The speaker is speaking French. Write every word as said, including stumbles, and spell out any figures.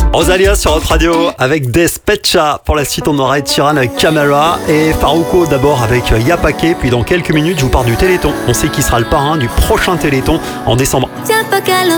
Rosalia sur Hot Radio avec Despecha. Pour la suite, on aura Tiran avec Camara et Farouko d'abord avec Yapake. Puis dans quelques minutes, je vous parle du Téléthon. On sait qui sera le parrain du prochain Téléthon en décembre. Yapake,